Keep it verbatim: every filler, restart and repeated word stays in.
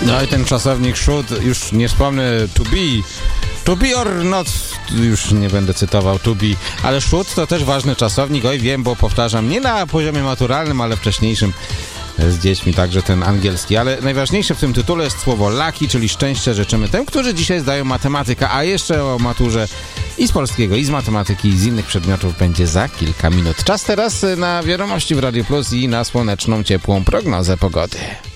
No i ten czasownik should, już nie wspomnę, to be, to be or not, już nie będę cytował to be, ale should to też ważny czasownik, oj wiem, bo powtarzam, nie na poziomie maturalnym, ale wcześniejszym z dziećmi, także ten angielski, ale najważniejsze w tym tytule jest słowo lucky, czyli szczęście życzymy tym, którzy dzisiaj zdają matematykę, a jeszcze o maturze i z polskiego, i z matematyki, i z innych przedmiotów będzie za kilka minut. Czas teraz na wiadomości w Radio Plus i na słoneczną, ciepłą prognozę pogody.